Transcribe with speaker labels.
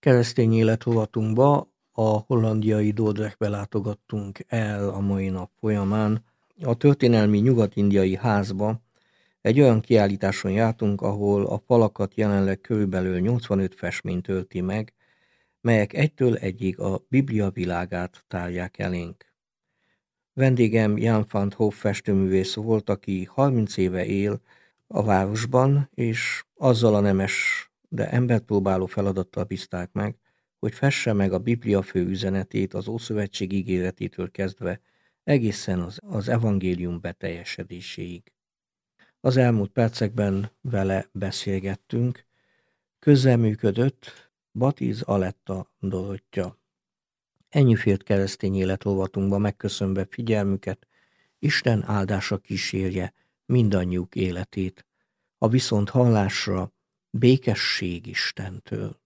Speaker 1: Keresztény életrovatunkba a hollandiai Dordrechtbe látogattunk el a mai nap folyamán. A történelmi nyugat-indiai házba egy olyan kiállításon jártunk, ahol a falakat jelenleg körülbelül 85 festmény tölti meg, melyek egytől egyig a Biblia világát tárják elénk. Vendégem Jan van 't Hoff festőművész volt, aki 30 éve él a városban, és azzal a nemes, de embert próbáló feladattal bízták meg, hogy fesse meg a Biblia fő üzenetét az Ószövetség ígéretétől kezdve egészen az evangélium beteljesedéséig. Az elmúlt percekben vele beszélgettünk, közreműködött Batiz Aletta Dorottya. Ennyi fért keresztény életrovatunkba, megköszönve figyelmüket, Isten áldása kísérje mindannyiuk életét. A viszonthallásra békesség Istentől.